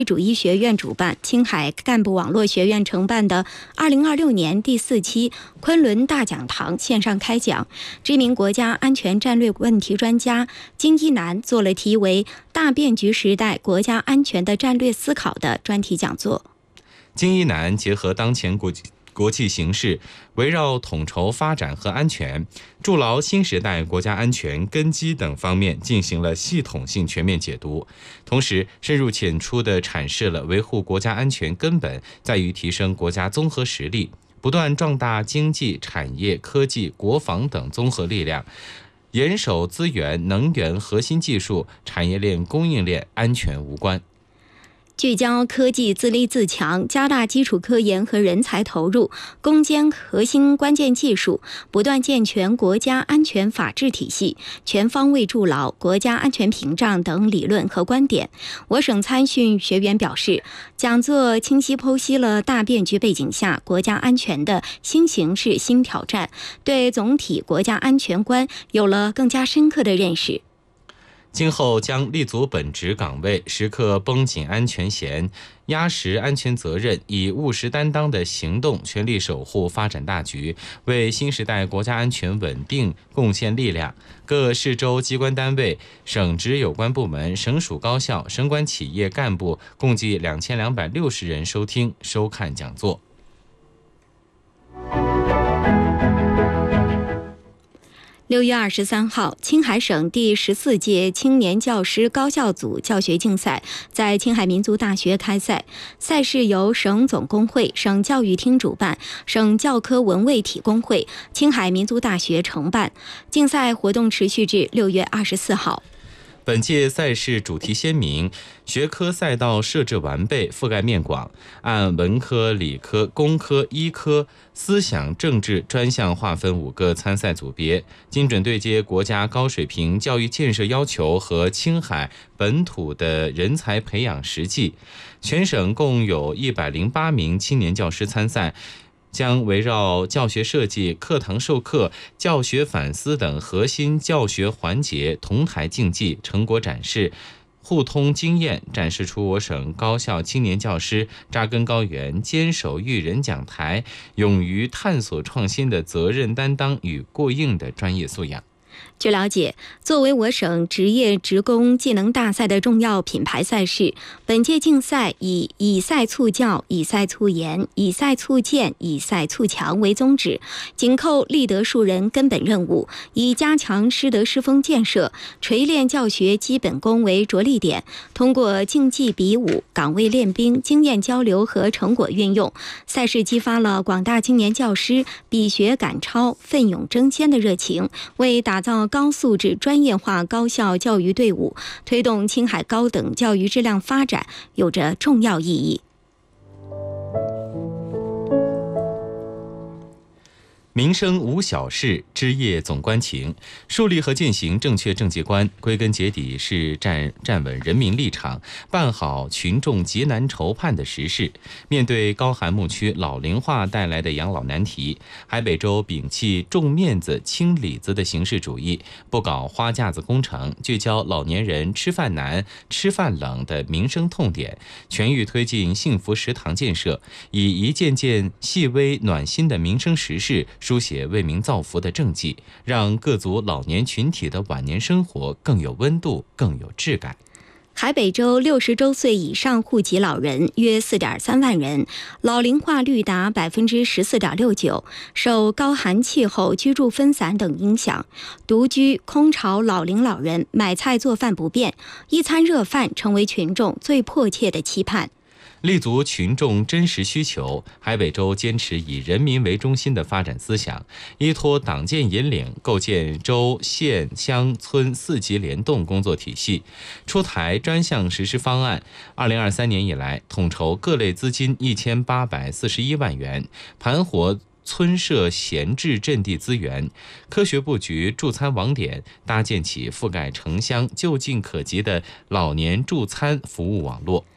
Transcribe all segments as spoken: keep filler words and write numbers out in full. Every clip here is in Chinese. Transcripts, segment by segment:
主医学院主办，青海干部网络学院承办的二零二六年第四期昆仑大讲堂线上开讲，知名国家安全战略问题专家金一南做了题为“大变局时代国家安全的战略思考”的专题讲座。 金一南结合当前国际国际形势，围绕统筹发展和安全、筑牢新时代国家安全根基等方面进行了系统性全面解读，同时深入浅出地阐释了维护国家安全根本在于提升国家综合实力，不断壮大经济、产业、科技、国防等综合力量，严守资源、能源、核心技术、产业链、供应链安全无关。 聚焦科技自立自强，加大基础科研和人才投入，攻坚核心关键技术，不断健全国家安全法治体系，全方位筑牢国家安全屏障等理论和观点。我省参训学员表示，讲座清晰剖析了大变局背景下国家安全的新形势、新挑战，对总体国家安全观有了更加深刻的认识。 今后将立足本职岗位，时刻绷紧安全弦，压实安全责任，以务实担当的行动全力守护发展大局，为新时代国家安全稳定贡献力量。各市州机关单位、省直有关部门、省属高校、省管企业干部共计两千两百六十人收听收看讲座。 六月二十三号，青海省第十四届青年教师高校组教学竞赛在青海民族大学开赛。赛事由省总工会、省教育厅主办，省教科文卫体工会、青海民族大学承办。竞赛活动持续至六月二十四号。 本届赛事主题鲜明，学科赛道设置完备，覆盖面广，按文科、理科、工科、医科、思想政治专项划分五个参赛组别，精准对接国家高水平教育建设要求和青海本土的人才培养实际。全省共有一百零八名青年教师参赛，将围绕教学设计、课堂授课、教学反思等核心教学环节同台竞技，成果展示，互通经验，展示出我省高校青年教师扎根高原、坚守育人讲台、勇于探索创新的责任担当与过硬的专业素养。 据了解，作为我省职业职工技能大赛的重要品牌赛事，本届竞赛以以赛促教、以赛促研、以赛促建、以赛促强为宗旨，紧扣立德树人根本任务，以加强师德师风建设、锤炼教学基本功为着力点，通过竞技比武、岗位练兵、经验交流和成果运用，赛事激发了广大青年教师比学赶超、奋勇争先的热情，为打造高素质专业化高校教育队伍，推动青海高等教育质量发展有着重要意义。 民生无小事，枝叶总关情。树立和践行正确政绩观，归根结底是站站稳人民立场，办好群众急难愁盼的实事。面对高寒牧区老龄化带来的养老难题，海北州摒弃重面子轻里子的形式主义，不搞花架子工程，聚焦老年人吃饭难、吃饭冷的民生痛点，全域推进幸福食堂建设，以一件件细微暖心的民生实事书写为民造福的政绩，让各族老年群体的晚年生活更有温度、更有质感。 海北州六十周岁以上户籍老人约四点三万人，老龄化率达百分之十四点六九。受高寒气候、居住分散等影响，独居、空巢老龄老人买菜做饭不便，一餐热饭成为群众最迫切的期盼。 立足群众真实需求，海北州坚持以人民为中心的发展思想，依托党建引领，构建州、县、乡、村四级联动工作体系，出台专项实施方案。二零二三年以来，统筹各类资金一千八百四十一万元，盘活村社闲置阵地资源，科学布局助餐网点，搭建起覆盖城乡就近可及的老年助餐服务网络。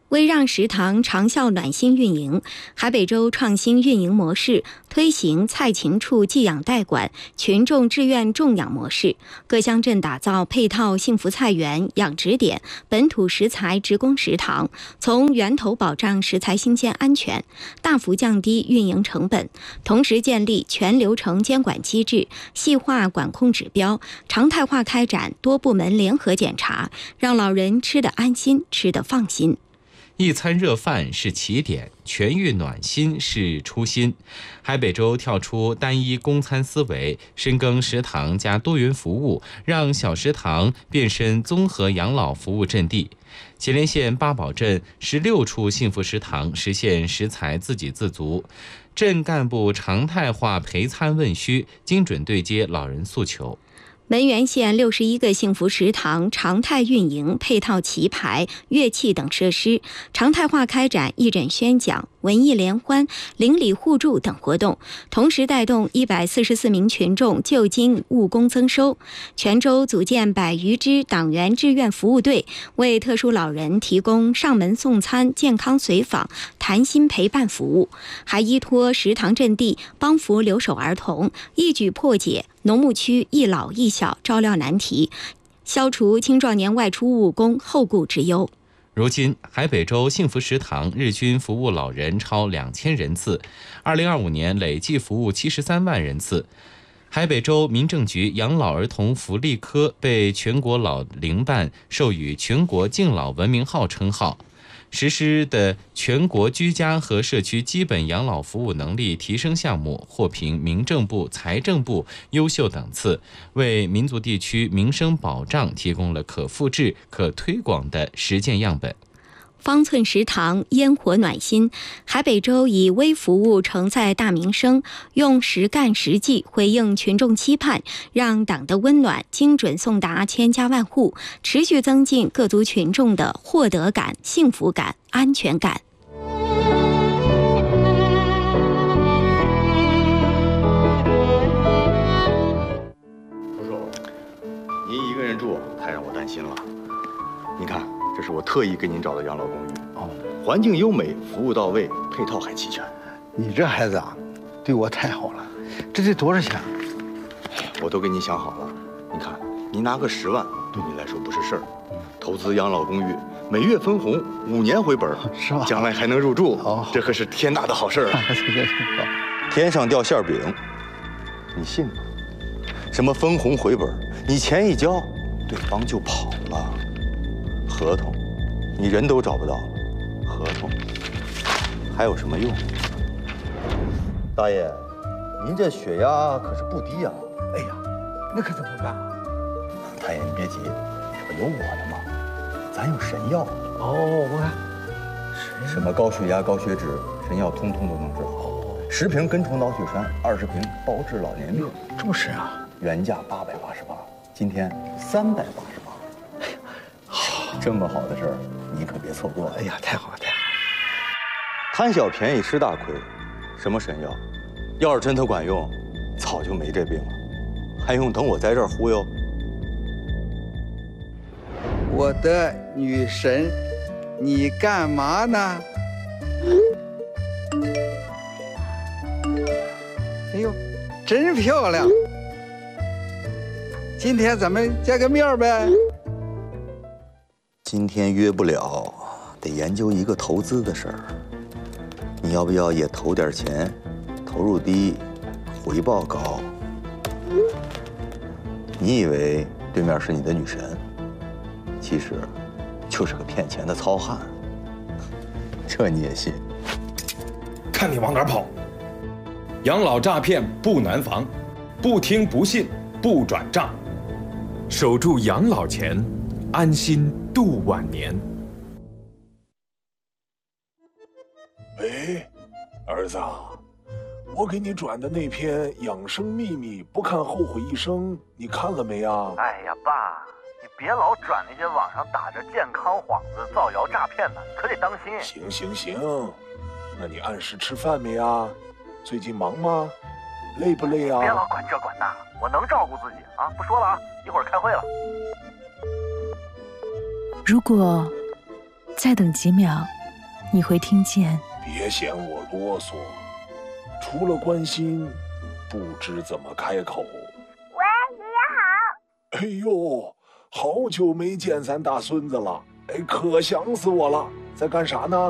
为让食堂长效暖心运营，海北州创新运营模式，推行菜禽处寄养代管、群众志愿种养模式，各乡镇打造配套幸福菜园、养殖点、本土食材职工食堂，从源头保障食材新鲜安全，大幅降低运营成本，同时建立全流程监管机制，细化管控指标，常态化开展多部门联合检查，让老人吃得安心，吃得放心。 一餐热饭是起点，全域暖心是初心。海北州跳出单一供餐思维，深耕食堂加多元服务，让小食堂变身综合养老服务阵地。祁连县八堡镇十六处幸福食堂实现食材自给自足，镇干部常态化陪餐问需，精准对接老人诉求。 汶源县六十一个幸福食堂常态运营配套棋牌、乐器等设施，常态化开展义诊宣讲、文艺联欢、邻里互助等活动，同时带动一百四十四名群众就近务工增收。全州组建百余支党员志愿服务队，为特殊老人提供上门送餐、健康随访、谈心陪伴服务，还依托食堂阵地帮扶留守儿童，一举破解农牧区一老一小照料难题，消除青壮年外出务工后顾之忧。 如今，海北州幸福食堂日均服务老人超两千人次，二零二五年累计服务七十三万人次。海北州民政局养老儿童福利科被全国老龄办授予全国敬老文明号称号。实施的全国居家和社区基本养老服务能力提升项目获评民政部、财政部优秀等次，为民族地区民生保障提供了可复制、可推广的实践样本。 方寸食堂烟火暖心，海北州以微服务承载大民生，用实干实际回应群众期盼，让党的温暖精准送达千家万户，持续增进各族群众的获得感、幸福感、安全感。 叔叔，您一个人住太让我担心了。您看，这是我特意给您找的养老公寓哦，环境优美，服务到位，配套还齐全。 你这孩子啊，对我太好了，这得多少钱？ 我都给你想好了。你看，您拿个十万，对你来说不是事儿。嗯，投资养老公寓，每月分红，五年回本， 是吧？ 将来还能入住， 哦， 这可是天大的好事儿啊！天上掉馅饼，你信吗？什么分红回本，你钱一交，对方就跑了。合同，你人都找不到，合同还有什么用？大爷，您这血压可是不低呀！ 哎呀，那可怎么办啊？ 大爷，你别急，这不有我的吗？咱有神药哦，我看什么高血压、高血脂，神药通通都能治好。十瓶根虫脑血栓，二十瓶包治老年病， 这么神啊！ 原价八百八十八，今天三百八十八。这么好的事儿，你可别错过了。 哎呀，太好了，太好了！ 贪小便宜吃大亏，什么神药？要是真它管用，早就没这病了，还用等我在这儿忽悠？ 我的女神，你干嘛呢？哎呦，真漂亮！今天咱们见个面呗。 今天约不了，得研究一个投资的事儿。你要不要也投点钱？投入低，回报高。你以为对面是你的女神，其实就是个骗钱的糙汉。这你也信？ 看你往哪儿跑！养老诈骗不难防，不听不信不转账，守住养老钱，安心度晚年。 喂，儿子啊，我给你转的那篇《养生秘密》，不看后悔一生，你看了没啊？ 哎呀，爸，你别老转那些网上打着健康幌子造谣诈骗的，可得当心。 行行行，那你按时吃饭没啊？最近忙吗？累不累啊？ 别老管这管那，我能照顾自己啊！不说了啊，一会儿开会了。 如果再等几秒， 你会听见。 别嫌我啰嗦，除了关心，不知怎么开口。 喂，爷爷好。哎呦，好久没见咱大孙子了，哎，可想死我了，在干啥呢？